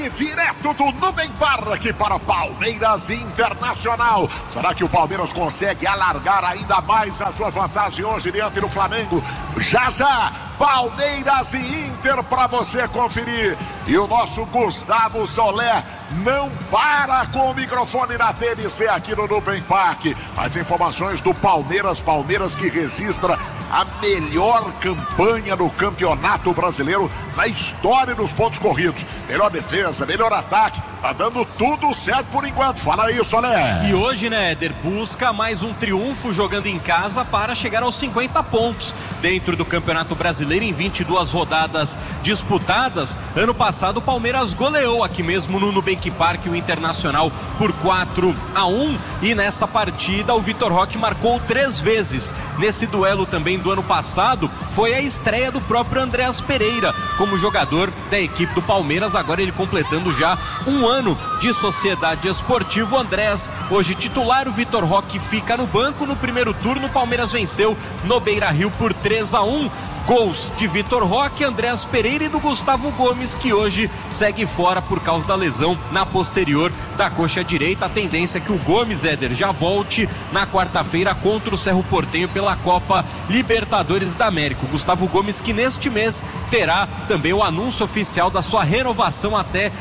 Direto do Nubem Parque para Palmeiras Internacional. Será que o Palmeiras consegue alargar ainda mais a sua vantagem hoje diante do Flamengo? Já, Palmeiras e Inter para você conferir. E o nosso Gustavo Solé não para com o microfone na TNC aqui no Nubem Parque. As informações do Palmeiras que registra a melhor campanha no Campeonato Brasileiro na história dos pontos corridos. Melhor defesa, melhor ataque, tá dando tudo certo por enquanto. Fala aí, Solé. E hoje, né, Éder, busca mais um triunfo jogando em casa para chegar aos 50 pontos dentro do Campeonato Brasileiro em 22 rodadas disputadas. Ano passado o Palmeiras goleou aqui mesmo no Nubank Park o Internacional por 4-1 e nessa partida o Vitor Roque marcou 3 vezes. Nesse duelo também do ano passado foi a estreia do próprio Andréas Pereira como jogador da equipe do Palmeiras, agora ele completando já um ano de Sociedade Esportiva. O Andréas hoje titular, o Vitor Roque fica no banco. No primeiro turno o Palmeiras venceu no Beira-Rio por 3-1. Gols de Vitor Roque, Andréas Pereira e do Gustavo Gomes, que hoje segue fora por causa da lesão na posterior da coxa direita. A tendência é que o Gomes, Éder, já volte na quarta-feira contra o Cerro Porteño pela Copa Libertadores da América. O Gustavo Gomes, que neste mês terá também o anúncio oficial da sua renovação até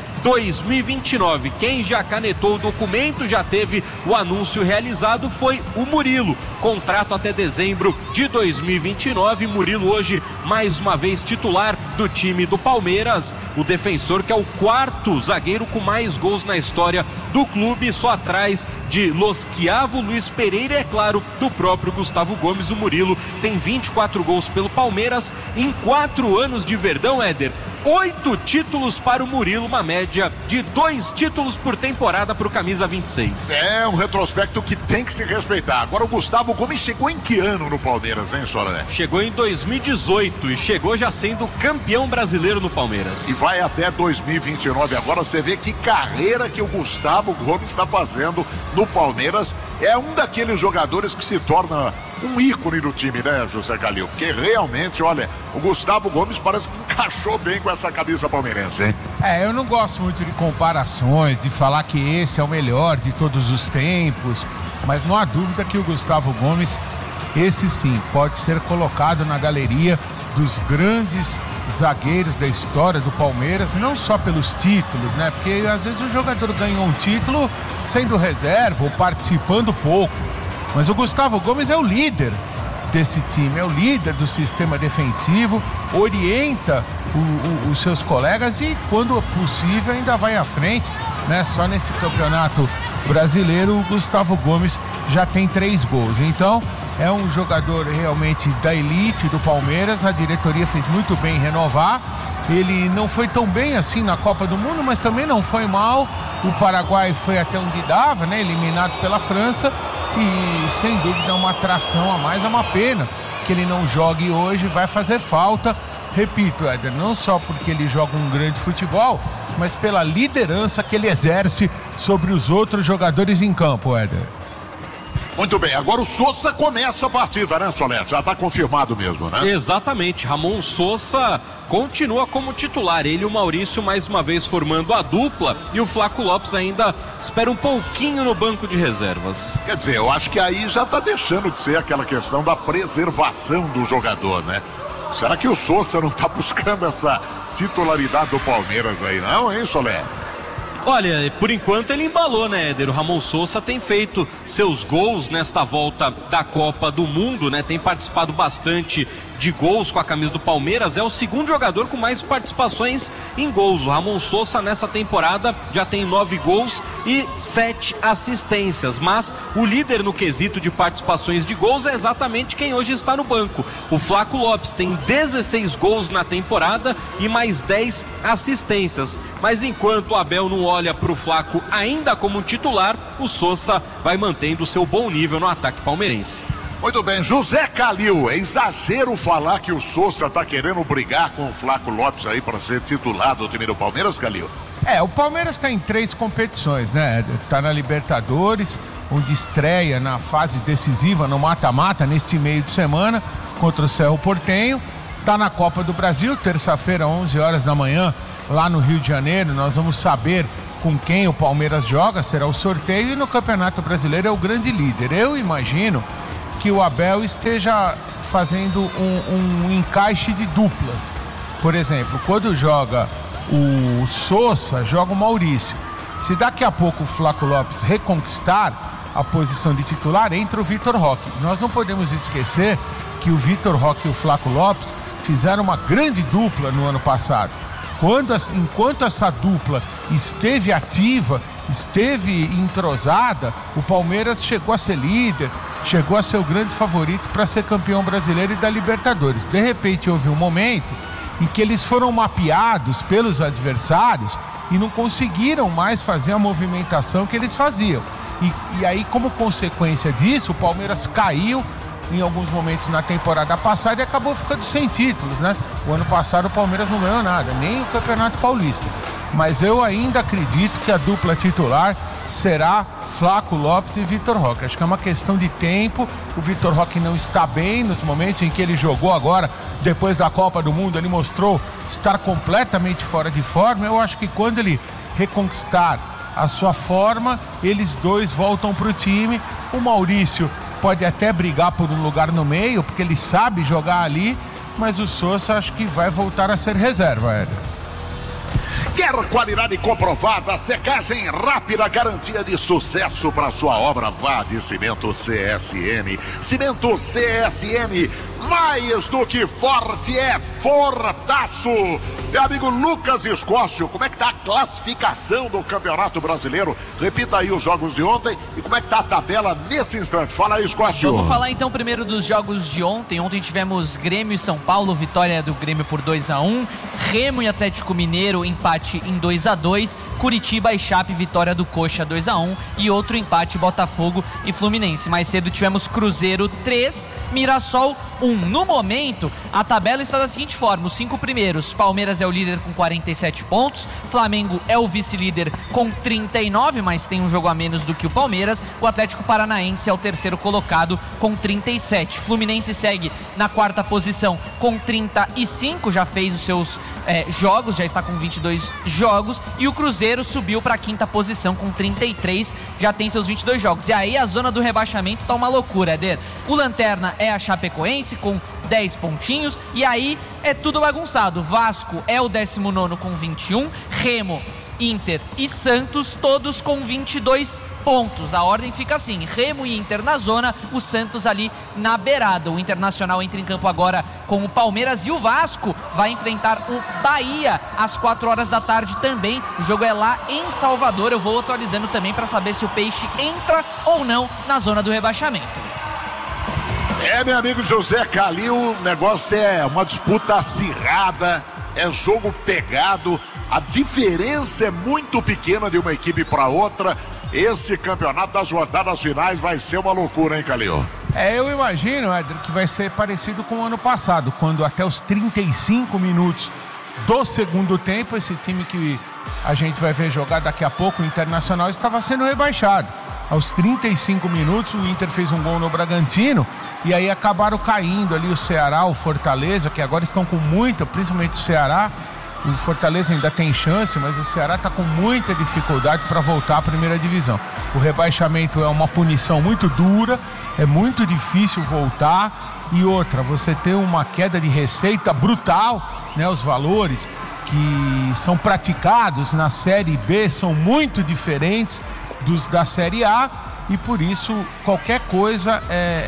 2029. Quem já canetou o documento, já teve o anúncio realizado, foi o Murilo. Contrato até dezembro de 2029. Murilo hoje mais uma vez titular do time do Palmeiras. O defensor que é o quarto zagueiro com mais gols na história do clube, só atrás de Los Chiavo, Luiz Pereira e, é claro, do próprio Gustavo Gomes. O Murilo tem 24 gols pelo Palmeiras em 4 anos de Verdão, Éder. 8 títulos para o Murilo, uma média de 2 títulos por temporada para o camisa 26. É um retrospecto que tem que se respeitar. Agora o Gustavo Gomes chegou em que ano no Palmeiras, hein, Solé? Chegou em 2018 e chegou já sendo campeão brasileiro no Palmeiras. E vai até 2029. Agora você vê que carreira que o Gustavo Gomes está fazendo no Palmeiras. É um daqueles jogadores que se torna um ícone do time, né, José Calil? Porque realmente, olha, o Gustavo Gomes parece que encaixou bem com essa camisa palmeirense, hein? Eu não gosto muito de comparações, de falar que esse é o melhor de todos os tempos, mas não há dúvida que o Gustavo Gomes, esse sim, pode ser colocado na galeria dos grandes zagueiros da história do Palmeiras, não só pelos títulos, né? Porque às vezes o jogador ganhou um título sendo reserva ou participando pouco. Mas o Gustavo Gomes é o líder desse time, é o líder do sistema defensivo, orienta os seus colegas e, quando possível, ainda vai à frente, né? Só nesse campeonato brasileiro o Gustavo Gomes já tem 3 gols. Então, é um jogador realmente da elite do Palmeiras. A diretoria fez muito bem em renovar. Ele não foi tão bem assim na Copa do Mundo, mas também não foi mal. O Paraguai foi até onde dava, né? Eliminado pela França. E sem dúvida é uma atração a mais. É uma pena que ele não jogue hoje, vai fazer falta. Repito, Éder, não só porque ele joga um grande futebol, mas pela liderança que ele exerce sobre os outros jogadores em campo, Éder. Muito bem, agora o Sousa começa a partida, né, Solé? Já está confirmado mesmo, né? Exatamente, Ramon Sousa continua como titular, ele e o Maurício mais uma vez formando a dupla, e o Flaco Lopes ainda espera um pouquinho no banco de reservas. Quer dizer, eu acho que aí já está deixando de ser aquela questão da preservação do jogador, né? Será que o Sousa não está buscando essa titularidade do Palmeiras aí, não, hein, Solé? Olha, por enquanto ele embalou, né, Éder? O Ramon Sousa tem feito seus gols nesta volta da Copa do Mundo, né? Tem participado bastante de gols com a camisa do Palmeiras. É o segundo jogador com mais participações em gols. O Ramon Sousa nessa temporada já tem 9 gols e 7 assistências. Mas o líder no quesito de participações de gols é exatamente quem hoje está no banco. O Flaco Lopes tem 16 gols na temporada e mais 10 assistências. Mas enquanto o Abel não olha para o Flaco ainda como titular, o Sousa vai mantendo o seu bom nível no ataque palmeirense. Muito bem, José Calil, é exagero falar que o Sousa está querendo brigar com o Flaco Lopes aí para ser titular do time do Palmeiras, Calil? O Palmeiras está em 3 competições, né? Está na Libertadores, onde estreia na fase decisiva, no mata-mata, neste meio de semana, contra o Cerro Porteño. Está na Copa do Brasil, terça-feira, 11 horas da manhã, lá no Rio de Janeiro, nós vamos saber com quem o Palmeiras joga, será o sorteio, e no Campeonato Brasileiro é o grande líder. Eu imagino que o Abel esteja fazendo um encaixe de duplas. Por exemplo, quando joga o Sousa, joga o Maurício. Se daqui a pouco o Flaco Lopes reconquistar a posição de titular, entra o Vitor Roque. Nós não podemos esquecer que o Vitor Roque e o Flaco Lopes fizeram uma grande dupla no ano passado. Enquanto essa dupla esteve ativa, esteve entrosada, o Palmeiras chegou a ser líder, chegou a ser o grande favorito para ser campeão brasileiro e da Libertadores. De repente houve um momento em que eles foram mapeados pelos adversários e não conseguiram mais fazer a movimentação que eles faziam. E aí, como consequência disso, o Palmeiras caiu em alguns momentos na temporada passada e acabou ficando sem títulos, né? O ano passado o Palmeiras não ganhou nada, nem o Campeonato Paulista. Mas eu ainda acredito que a dupla titular será Flaco Lopes e Vitor Roque. Acho que é uma questão de tempo. O Vitor Roque não está bem nos momentos em que ele jogou agora, depois da Copa do Mundo, ele mostrou estar completamente fora de forma. Eu acho que quando ele reconquistar a sua forma, eles dois voltam para o time. O Maurício pode até brigar por um lugar no meio, porque ele sabe jogar ali, mas o Sousa acho que vai voltar a ser reserva, Éder. Quer qualidade comprovada, secagem rápida, garantia de sucesso para sua obra? Vá de Cimento CSN. Cimento CSN, mais do que forte, é fortaço. Meu amigo Lucas Escócio, como é que tá a classificação do Campeonato Brasileiro? Repita aí os jogos de ontem e como é que tá a tabela nesse instante. Fala aí, Escócio. Vamos falar então primeiro dos jogos de ontem. Ontem tivemos Grêmio e São Paulo, vitória do Grêmio por 2-1. Remo e Atlético Mineiro, empate em 2-2. Curitiba e Chape, vitória do Coxa 2-1. E outro empate, Botafogo e Fluminense. Mais cedo tivemos Cruzeiro 3, Mirassol 1. No momento, a tabela está da seguinte forma: os 5 primeiros, Palmeiras é o líder com 47 pontos, Flamengo é o vice-líder com 39, mas tem um jogo a menos do que o Palmeiras. O Atlético Paranaense é o terceiro colocado com 37. Fluminense segue na quarta posição com 35, já fez os seus jogos, já está com 22 jogos. E o Cruzeiro subiu para a quinta posição com 33, já tem seus 22 jogos. E aí a zona do rebaixamento tá uma loucura, Éder. O lanterna é a Chapecoense com 10 pontinhos, e aí é tudo bagunçado. Vasco é o 19º com 21, Remo, Inter e Santos todos com 22 pontos. A ordem fica assim: Remo e Inter na zona, o Santos ali na beirada. O Internacional entra em campo agora com o Palmeiras e o Vasco vai enfrentar o Bahia às 4 horas da tarde também. O jogo é lá em Salvador. Eu vou atualizando também para saber se o Peixe entra ou não na zona do rebaixamento. Meu amigo José Calil, o negócio é uma disputa acirrada, é jogo pegado, a diferença é muito pequena de uma equipe para outra. Esse campeonato das rodadas finais vai ser uma loucura, hein, Calil? Eu imagino, Éder, que vai ser parecido com o ano passado, quando até os 35 minutos do segundo tempo, esse time que a gente vai ver jogar daqui a pouco, o Internacional, estava sendo rebaixado. Aos 35 minutos, o Inter fez um gol no Bragantino e aí acabaram caindo ali o Ceará, o Fortaleza, que agora estão com muita, principalmente o Ceará. O Fortaleza ainda tem chance, mas o Ceará está com muita dificuldade para voltar à primeira divisão. O rebaixamento é uma punição muito dura, é muito difícil voltar. E outra, você tem uma queda de receita brutal, né? Os valores que são praticados na Série B são muito diferentes dos da Série A, e por isso qualquer coisa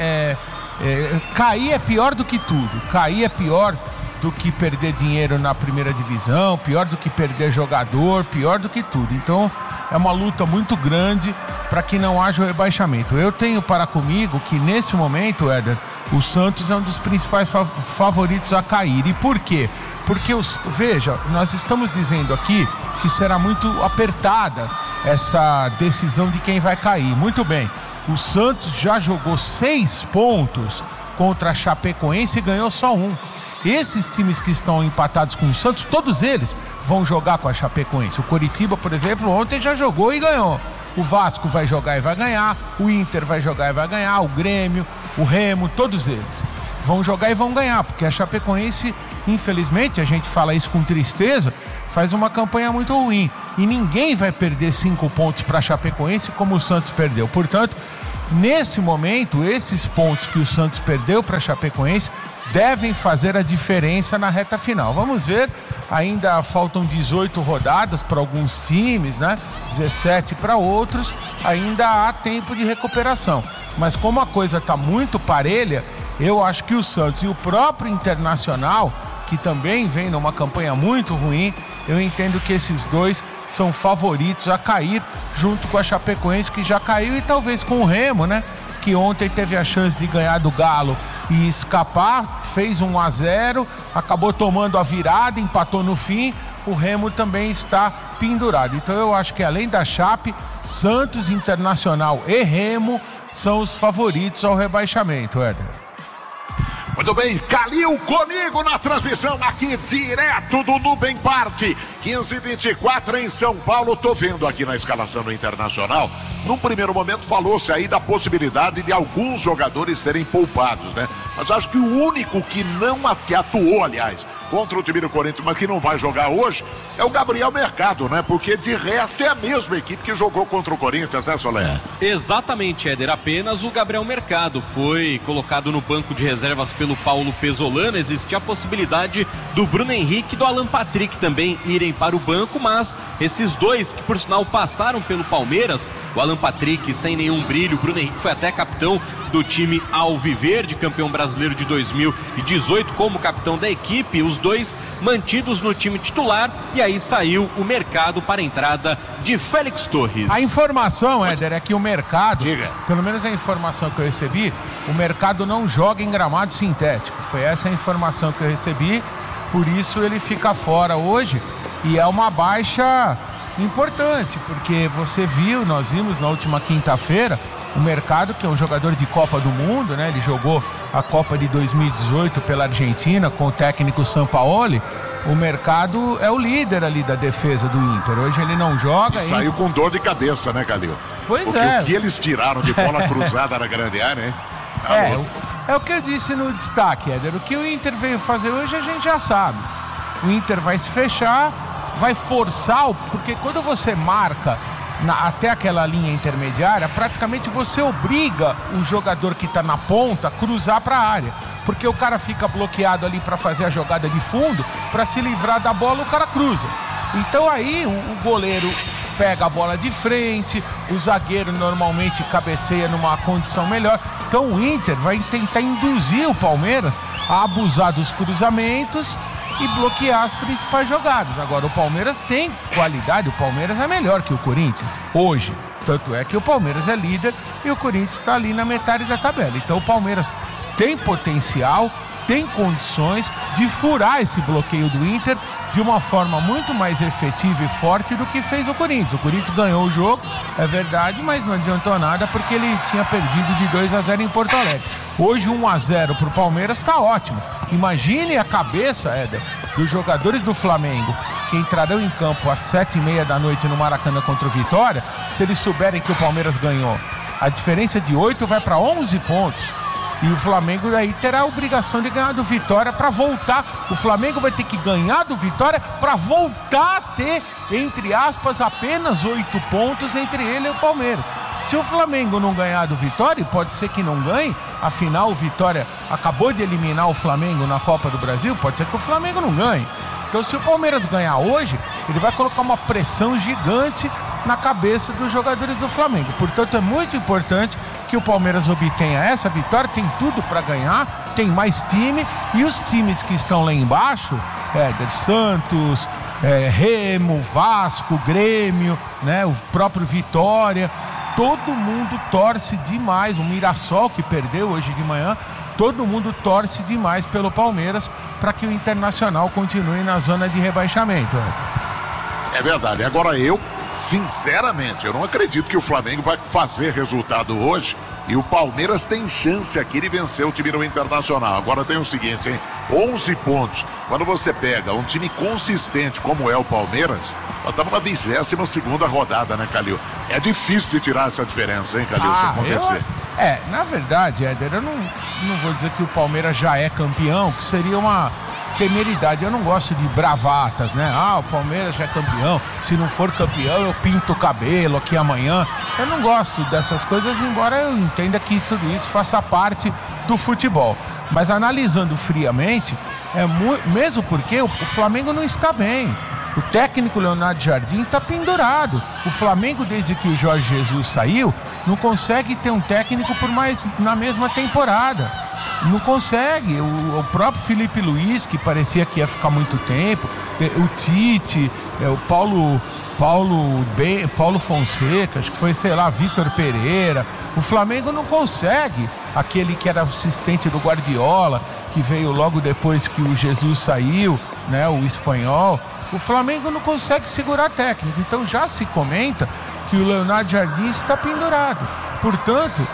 cair é pior do que tudo. Cair é pior do que perder dinheiro na primeira divisão, pior do que perder jogador, pior do que tudo. Então é uma luta muito grande para que não haja o rebaixamento. Eu tenho para comigo que nesse momento, Éder, o Santos é um dos principais favoritos a cair. E por quê? Porque, veja, nós estamos dizendo aqui que será muito apertada essa decisão de quem vai cair. Muito bem, o Santos já jogou 6 pontos contra a Chapecoense e ganhou só 1. Esses times que estão empatados com o Santos, todos eles vão jogar com a Chapecoense. O Coritiba, por exemplo, ontem já jogou e ganhou. O Vasco vai jogar e vai ganhar, o Inter vai jogar e vai ganhar, o Grêmio, o Remo, todos eles vão jogar e vão ganhar, porque a Chapecoense, infelizmente, a gente fala isso com tristeza, faz uma campanha muito ruim. E ninguém vai perder 5 pontos para a Chapecoense como o Santos perdeu. Portanto, nesse momento, esses pontos que o Santos perdeu para a Chapecoense devem fazer a diferença na reta final. Vamos ver, ainda faltam 18 rodadas para alguns times, né? 17 para outros, ainda há tempo de recuperação. Mas como a coisa está muito parelha, eu acho que o Santos e o próprio Internacional, que também vem numa campanha muito ruim, eu entendo que esses dois são favoritos a cair junto com a Chapecoense, que já caiu, e talvez com o Remo, né? Que ontem teve a chance de ganhar do Galo e escapar, fez 1-0, acabou tomando a virada, empatou no fim. O Remo também está pendurado. Então eu acho que além da Chape, Santos, Internacional e Remo são os favoritos ao rebaixamento, Éder. Muito bem, Calil comigo na transmissão aqui direto do Nubem Park, 15h24 em São Paulo. Tô vendo aqui na escalação do Internacional, num primeiro momento falou-se aí da possibilidade de alguns jogadores serem poupados, né? Mas acho que o único que que atuou, aliás, contra o time do Corinthians, mas que não vai jogar hoje, é o Gabriel Mercado, né? Porque de resto é a mesma equipe que jogou contra o Corinthians, né, Solé? Exatamente, Éder. Apenas o Gabriel Mercado foi colocado no banco de reservas pelo Paulo Pesolano. Existia a possibilidade do Bruno Henrique e do Alan Patrick também irem para o banco, mas esses dois, que por sinal passaram pelo Palmeiras, o Alan Patrick sem nenhum brilho, o Bruno Henrique foi até capitão do time Alviverde, campeão brasileiro de 2018 como capitão da equipe, os dois mantidos no time titular, e aí saiu o Mercado para a entrada de Félix Torres. A informação, Éder, é que o Mercado, pelo menos a informação que eu recebi, o Mercado não joga em gramado sintético. Foi essa a informação que eu recebi, por isso ele fica fora hoje, e é uma baixa importante, porque você viu, nós vimos na última quinta-feira, o Mercado, que é um jogador de Copa do Mundo, né? Ele jogou a Copa de 2018 pela Argentina com o técnico Sampaoli. O Mercado é o líder ali da defesa do Inter. Hoje ele não joga. E saiu com dor de cabeça, né, Calil? Pois porque é. O que eles tiraram de bola cruzada na grande área, hein? É o que eu disse no destaque, Éder. O que o Inter veio fazer hoje a gente já sabe. O Inter vai se fechar, vai forçar, porque quando você marca até aquela linha intermediária, praticamente você obriga o jogador que está na ponta a cruzar para a área, porque o cara fica bloqueado ali para fazer a jogada de fundo, para se livrar da bola o cara cruza. Então aí o goleiro pega a bola de frente, o zagueiro normalmente cabeceia numa condição melhor. Então o Inter vai tentar induzir o Palmeiras a abusar dos cruzamentos e bloquear as principais jogadas. Agora, o Palmeiras tem qualidade, o Palmeiras é melhor que o Corinthians hoje. Tanto é que o Palmeiras é líder e o Corinthians está ali na metade da tabela. Então o Palmeiras tem potencial, tem condições de furar esse bloqueio do Inter de uma forma muito mais efetiva e forte do que fez o Corinthians. O Corinthians ganhou o jogo, é verdade, mas não adiantou nada porque ele tinha perdido de 2-0 em Porto Alegre. Hoje 1-0 para o Palmeiras está ótimo. Imagine a cabeça, Éder, dos jogadores do Flamengo que entrarão em campo às 7h30 da noite no Maracanã contra o Vitória, se eles souberem que o Palmeiras ganhou. A diferença de 8 vai para 11 pontos. E o Flamengo aí terá a obrigação de ganhar do Vitória para voltar. O Flamengo vai ter que ganhar do Vitória para voltar a ter, entre aspas, apenas 8 pontos entre ele e o Palmeiras. Se o Flamengo não ganhar do Vitória, pode ser que não ganhe, afinal o Vitória acabou de eliminar o Flamengo na Copa do Brasil, pode ser que o Flamengo não ganhe. Então se o Palmeiras ganhar hoje, ele vai colocar uma pressão gigante na cabeça dos jogadores do Flamengo. Portanto, é muito importante que o Palmeiras obtenha essa vitória, tem tudo para ganhar, tem mais time, e os times que estão lá embaixo, Éder, Santos, Remo, Vasco, Grêmio, né, o próprio Vitória, todo mundo torce demais. O Mirassol, que perdeu hoje de manhã, todo mundo torce demais pelo Palmeiras para que o Internacional continue na zona de rebaixamento. É verdade. Agora sinceramente, eu não acredito que o Flamengo vai fazer resultado hoje e o Palmeiras tem chance aqui de vencer o time do Internacional. Agora tem o seguinte, hein? 11 pontos. Quando você pega um time consistente como é o Palmeiras, nós estamos na 22ª rodada, né, Calil? É difícil de tirar essa diferença, hein, Calil, se acontecer. Na verdade, Éder, eu não vou dizer que o Palmeiras já é campeão, que seria uma temeridade. Eu não gosto de bravatas, né? O Palmeiras já é campeão, se não for campeão eu pinto o cabelo aqui amanhã. Eu não gosto dessas coisas, embora eu entenda que tudo isso faça parte do futebol. Mas analisando friamente, mesmo porque o Flamengo não está bem. O técnico Leonardo Jardim está pendurado. O Flamengo, desde que o Jorge Jesus saiu, não consegue ter um técnico por mais na mesma temporada. Não consegue. O próprio Felipe Luiz, que parecia que ia ficar muito tempo, o Tite, o Paulo Fonseca, acho que foi, Vitor Pereira. O Flamengo não consegue. Aquele que era assistente do Guardiola, que veio logo depois que o Jesus saiu, né, o espanhol. O Flamengo não consegue segurar a técnica. Então já se comenta que o Leonardo Jardim está pendurado. Portanto,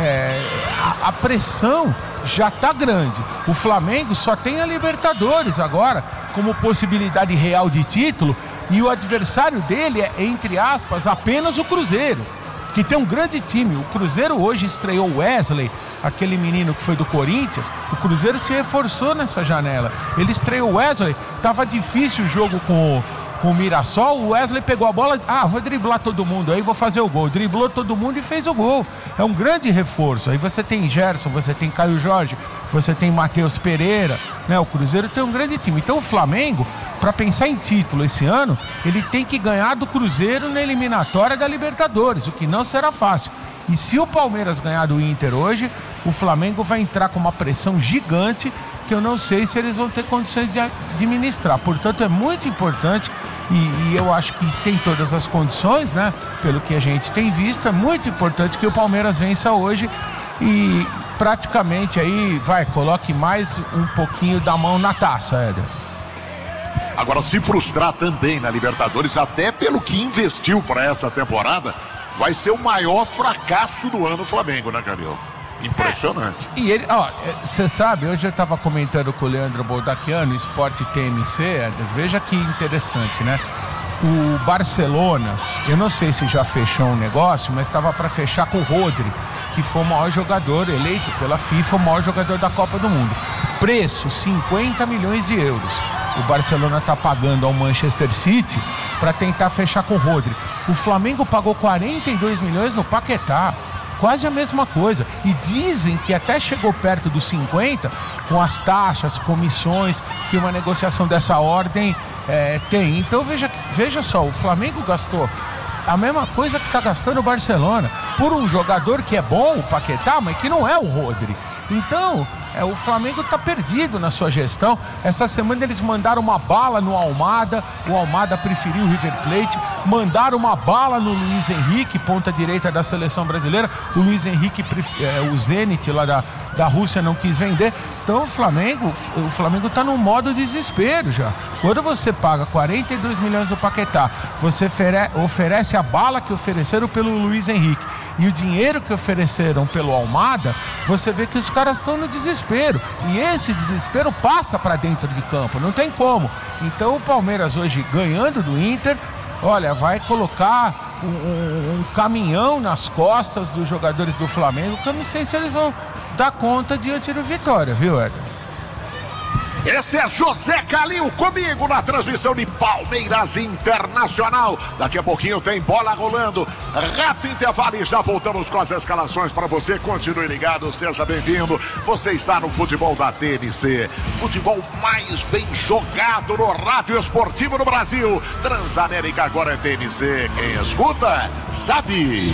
a pressão já está grande. O Flamengo só tem a Libertadores agora como possibilidade real de título, e o adversário dele é, entre aspas, apenas o Cruzeiro, que tem um grande time. O Cruzeiro hoje estreou o Wesley, aquele menino que foi do Corinthians. O Cruzeiro se reforçou nessa janela. Ele estreou o Wesley, tava difícil o jogo com o Mirassol. O Wesley pegou a bola, vou driblar todo mundo, aí vou fazer o gol. Driblou todo mundo e fez o gol. É um grande reforço. Aí você tem Gerson, você tem Caio Jorge, você tem Matheus Pereira, né? O Cruzeiro tem um grande time. Então o Flamengo, para pensar em título esse ano, ele tem que ganhar do Cruzeiro na eliminatória da Libertadores, o que não será fácil. E se o Palmeiras ganhar do Inter hoje, o Flamengo vai entrar com uma pressão gigante que eu não sei se eles vão ter condições de administrar. Portanto, é muito importante, e eu acho que tem todas as condições, né? Pelo que a gente tem visto, é muito importante que o Palmeiras vença hoje e praticamente aí, coloque mais um pouquinho da mão na taça, Éder. Agora, se frustrar também na Libertadores, até pelo que investiu para essa temporada, vai ser o maior fracasso do ano Flamengo, né, Calil? Impressionante. E ele, você sabe, hoje eu estava comentando com o Leandro Boldaquiano, Esporte TMC, veja que interessante, né? O Barcelona, eu não sei se já fechou um negócio, mas estava para fechar com o Rodri, que foi o maior jogador, eleito pela FIFA, o maior jogador da Copa do Mundo. Preço, 50 milhões de euros. O Barcelona está pagando ao Manchester City para tentar fechar com o Rodri. O Flamengo pagou 42 milhões no Paquetá. Quase a mesma coisa. E dizem que até chegou perto dos 50 com as taxas, comissões, que uma negociação dessa ordem tem. Então veja só, o Flamengo gastou a mesma coisa que está gastando o Barcelona por um jogador que é bom, o Paquetá, mas que não é o Rodri. Então, o Flamengo está perdido na sua gestão. Essa semana eles mandaram uma bala no Almada, o Almada preferiu o River Plate, mandaram uma bala no Luiz Henrique, ponta direita da seleção brasileira. O Luiz Henrique, o Zenit lá da Rússia, não quis vender. Então o Flamengo está num modo desespero já. Quando você paga 42 milhões do Paquetá, você oferece a bala que ofereceram pelo Luiz Henrique e o dinheiro que ofereceram pelo Almada, você vê que os caras estão no desespero. E esse desespero passa para dentro de campo, não tem como. Então o Palmeiras hoje, ganhando do Inter, vai colocar um caminhão nas costas dos jogadores do Flamengo, que eu não sei se eles vão dar conta diante do Vitória, viu, Éder? Esse é José Calil comigo na transmissão de Palmeiras Internacional. Daqui a pouquinho tem bola rolando. Rato intervalo e já voltamos com as escalações para você. Continue ligado, seja bem-vindo. Você está no futebol da TNC. Futebol mais bem jogado no rádio esportivo no Brasil. Transamérica agora é TNC. Quem escuta, sabe.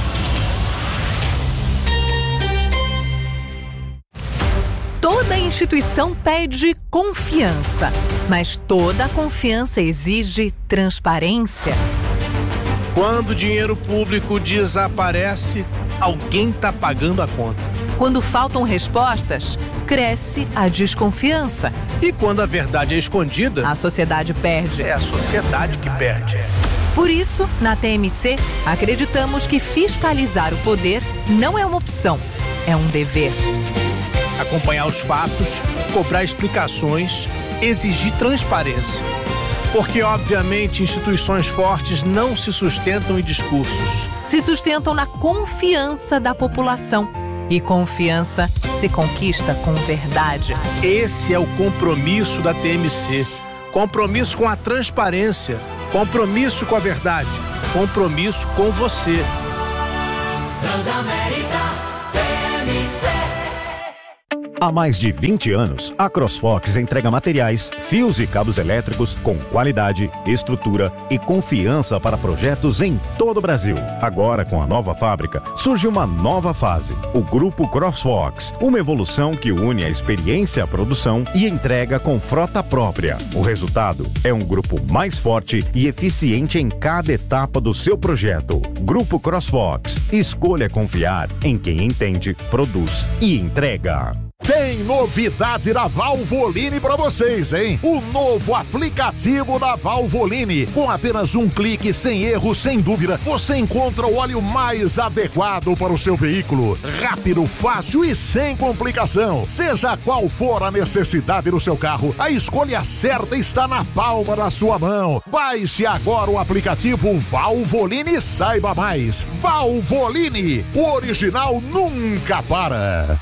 Toda instituição pede confiança, mas toda confiança exige transparência. Quando o dinheiro público desaparece, alguém está pagando a conta. Quando faltam respostas, cresce a desconfiança. E quando a verdade é escondida, a sociedade perde. É a sociedade que perde. Por isso, na TMC, acreditamos que fiscalizar o poder não é uma opção, é um dever. Acompanhar os fatos, cobrar explicações, exigir transparência. Porque, obviamente, instituições fortes não se sustentam em discursos. Se sustentam na confiança da população. E confiança se conquista com verdade. Esse é o compromisso da TMC. Compromisso com a transparência, compromisso com a verdade, compromisso com você. Transamérica TMC. Há mais de 20 anos, a CrossFox entrega materiais, fios e cabos elétricos com qualidade, estrutura e confiança para projetos em todo o Brasil. Agora, com a nova fábrica, surge uma nova fase, o Grupo CrossFox, uma evolução que une a experiência à produção e entrega com frota própria. O resultado é um grupo mais forte e eficiente em cada etapa do seu projeto. Grupo CrossFox. Escolha confiar em quem entende, produz e entrega. Tem novidade da Valvoline para vocês, hein? O novo aplicativo da Valvoline. Com apenas um clique, sem erro, sem dúvida, você encontra o óleo mais adequado para o seu veículo. Rápido, fácil e sem complicação. Seja qual for a necessidade do seu carro, a escolha certa está na palma da sua mão. Baixe agora o aplicativo Valvoline e saiba mais. Valvoline, o original nunca para.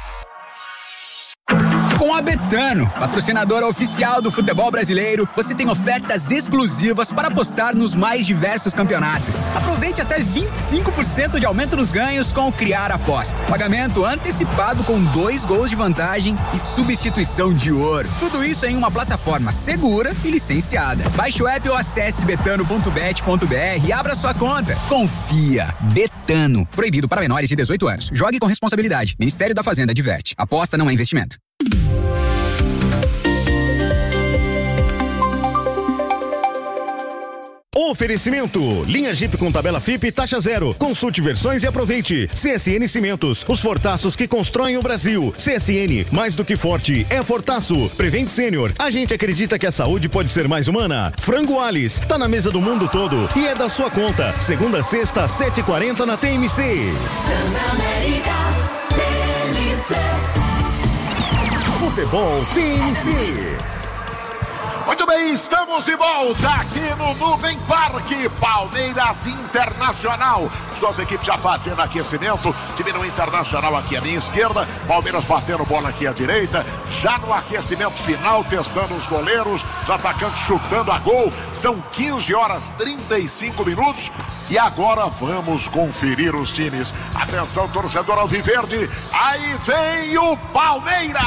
Com a Betano, patrocinadora oficial do futebol brasileiro, você tem ofertas exclusivas para apostar nos mais diversos campeonatos. Aproveite até 25% de aumento nos ganhos com o Criar Aposta. Pagamento antecipado com 2 gols de vantagem e substituição de ouro. Tudo isso em uma plataforma segura e licenciada. Baixe o app ou acesse betano.bet.br e abra sua conta. Confia. Betano. Proibido para menores de 18 anos. Jogue com responsabilidade. Ministério da Fazenda adverte. Aposta não é investimento. Oferecimento, linha Jeep com tabela FIP taxa zero. Consulte versões e aproveite. CSN Cimentos, os fortaços que constroem o Brasil. CSN, mais do que forte, é fortaço. Prevent Sênior, a gente acredita que a saúde pode ser mais humana. Frango Alice, tá na mesa do mundo todo e é da sua conta. Segunda a sexta, 7h40 na TMC. Transamérica TMC. Futebol TMC. Muito bem, estamos de volta aqui no Nuvem Parque, Palmeiras Internacional. As duas equipes já fazendo aquecimento, time no Internacional aqui à minha esquerda, Palmeiras batendo bola aqui à direita, já no aquecimento final, testando os goleiros, os atacantes chutando a gol. São 15h35 e agora vamos conferir os times. Atenção, torcedor alviverde, aí vem o Palmeiras!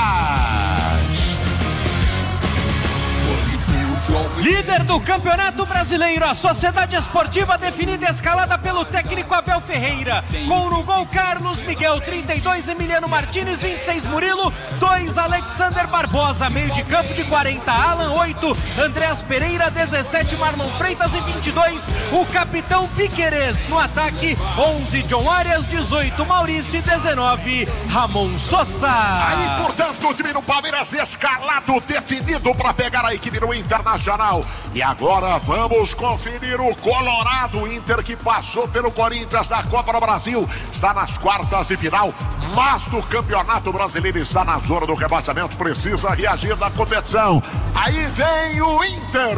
Líder do Campeonato Brasileiro, a Sociedade Esportiva definida escalada pelo técnico Abel Ferreira. Com no gol Carlos Miguel, 32 Emiliano Martínez, 26 Murilo, 2 Alexander Barbosa, meio de campo de 40 Alan, 8 Andreas Pereira, 17 Marlon Freitas e 22 o capitão Piquerez. No ataque, 11 John Arias, 18 Maurício e 19 Ramon Sosa. Aí, portanto, o time do Palmeiras escalado, definido para pegar a equipe do Internacional. E agora vamos conferir o Colorado. Inter, que passou pelo Corinthians da Copa do Brasil, está nas quartas de final, mas do Campeonato Brasileiro está na zona do rebaixamento, precisa reagir na competição. Aí vem o Inter.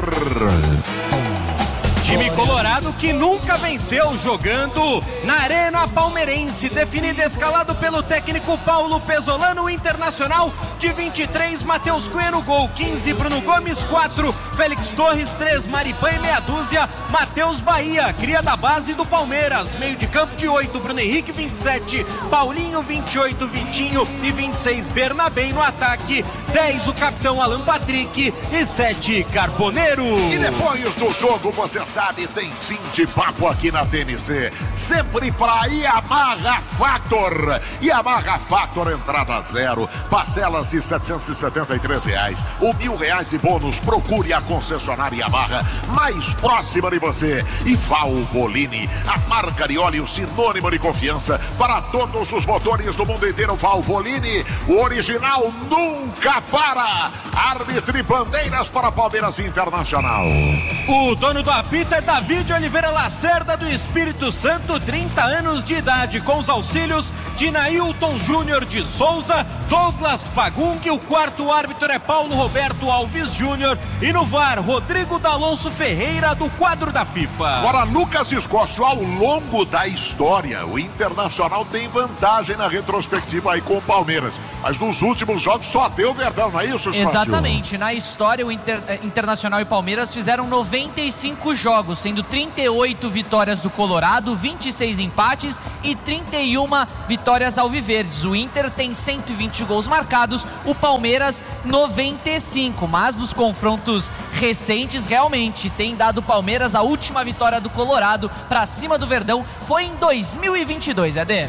Time colorado que nunca venceu jogando na Arena Palmeirense, definido e escalado pelo técnico Paulo Pesolano. Internacional de 23, Matheus Cunha no gol, 15 Bruno Gomes, 4 Félix Torres, 3 Maripan e meia dúzia Matheus Bahia, cria da base do Palmeiras. Meio de campo de 8 Bruno Henrique, 27 Paulinho, 28 Vitinho e 26 Bernabé. No ataque, 10 o capitão Alan Patrick e 7 Carboneiro. E depois do jogo, você sabe, tem fim de papo aqui na TMC, sempre para Yamaha Factor. Yamaha Factor, entrada zero, parcelas de R$773, ou R$1.000 de bônus. Procure a concessionária Yamaha mais próxima de você. E Valvoline, a marca de óleo sinônimo de confiança para todos os motores do mundo inteiro. Valvoline, o original nunca para. Árbitro e bandeiras para Palmeiras Internacional. O dono do apito favorito é David Oliveira Lacerda, do Espírito Santo, 30 anos de idade, com os auxílios de Nailton Júnior de Souza, Douglas Pagung. O quarto árbitro é Paulo Roberto Alves Júnior. E no VAR, Rodrigo D'Alonso Ferreira, do quadro da FIFA. Agora, Lucas Escócio, ao longo da história, o Internacional tem vantagem na retrospectiva aí com o Palmeiras. Mas nos últimos jogos só deu Verdão, não é isso, Escócio? Exatamente. Na história, o Internacional e Palmeiras fizeram 95 jogos, sendo 38 vitórias do Colorado, 26 empates e 31 vitórias alviverdes. O Inter tem 120 gols marcados, o Palmeiras 95. Mas nos confrontos recentes, realmente tem dado o Palmeiras. A última vitória do Colorado para cima do Verdão foi em 2022, Eder.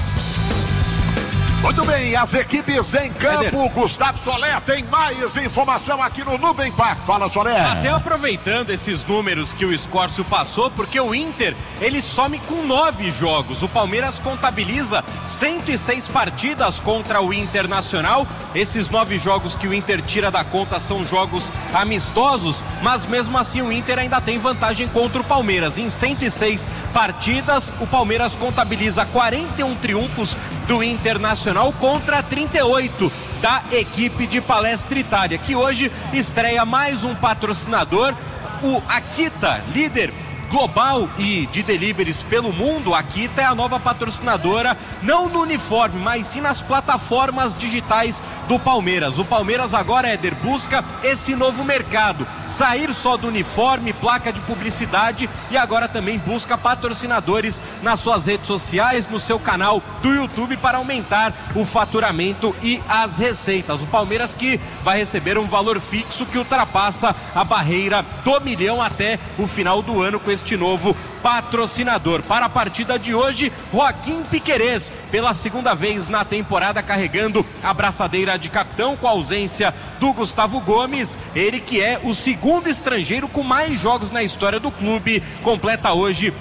Muito bem, as equipes em campo. Gustavo Soler tem mais informação aqui no Nubem Park. Fala, Soler. Até aproveitando esses números que o Escócio passou, porque o Inter, ele some com 9 jogos. O Palmeiras contabiliza 106 partidas contra o Internacional. Esses 9 jogos que o Inter tira da conta são jogos amistosos, mas mesmo assim o Inter ainda tem vantagem contra o Palmeiras. Em 106 partidas, o Palmeiras contabiliza 41 triunfos do Internacional contra 38 da equipe de Palestra Itália, que hoje estreia mais um patrocinador, o Akita, líder global e de deliveries pelo mundo. A Akita é a nova patrocinadora, não no uniforme, mas sim nas plataformas digitais do Palmeiras. O Palmeiras agora, Éder, busca esse novo mercado, sair só do uniforme, placa de publicidade, e agora também busca patrocinadores nas suas redes sociais, no seu canal do YouTube, para aumentar o faturamento e as receitas. O Palmeiras que vai receber um valor fixo que ultrapassa a barreira do $1 milhão até o final do ano com este novo patrocinador. Para a partida de hoje, Joaquim Piquerez, pela segunda vez na temporada, carregando a braçadeira de capitão, com a ausência do Gustavo Gomes. Ele que é o segundo estrangeiro com mais jogos na história do clube, completa hoje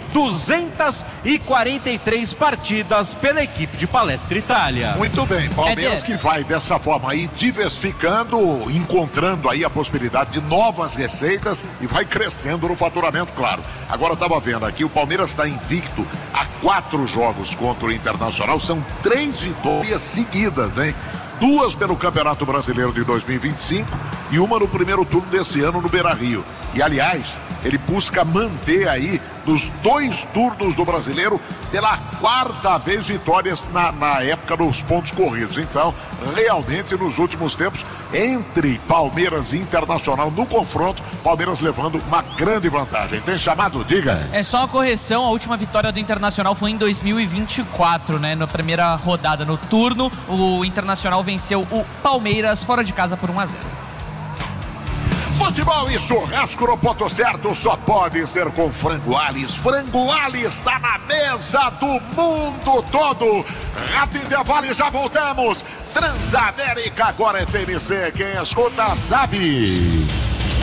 243 partidas pela equipe de Palestra Itália. Muito bem, Palmeiras que vai dessa forma aí diversificando, encontrando aí a possibilidade de novas receitas e vai crescendo no faturamento, claro. Agora eu estava vendo aqui, o Palmeiras está invicto a 4 jogos contra o Internacional, são 3 vitórias seguidas, hein? 2 pelo Campeonato Brasileiro de 2025 e uma no primeiro turno desse ano no Beira-Rio. E, aliás, ele busca manter aí nos 2 turnos do Brasileiro pela 4ª vez vitórias na época dos pontos corridos. Então, realmente, nos últimos tempos, entre Palmeiras e Internacional no confronto, Palmeiras levando uma grande vantagem. Tem chamado? Diga. É só uma correção, a última vitória do Internacional foi em 2024, né? Na primeira rodada, no turno, o Internacional venceu o Palmeiras fora de casa por 1-0. Futebol e churrasco no ponto certo só pode ser com Frango Alves. Frango Alves está na mesa do mundo todo. Rápido intervalo e já voltamos. Transamérica agora é TMC. Quem escuta sabe.